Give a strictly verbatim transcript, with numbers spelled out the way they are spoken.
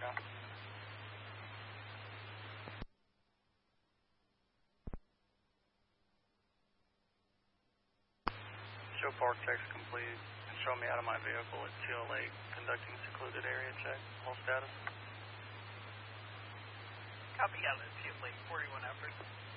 now. Show park checks complete and show me out of my vehicle at Teal Lake, conducting secluded area check. Whole status. Copy out at Teal Lake, forty-one effort.